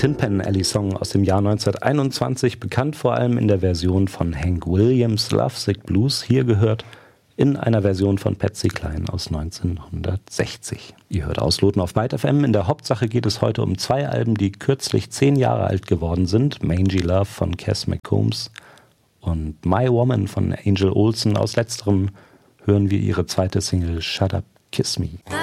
Tin Pan Alley Song aus dem Jahr 1921, bekannt vor allem in der Version von Hank Williams' Lovesick Blues, hier gehört in einer Version von Patsy Cline aus 1960. Ihr hört Ausloten auf Byte FM. In der Hauptsache geht es heute um 2 Alben, die kürzlich 10 Jahre alt geworden sind. Mangy Love von Cass McCombs und My Woman von Angel Olsen. Aus letzterem hören wir ihre zweite Single Shut Up, Kiss Me.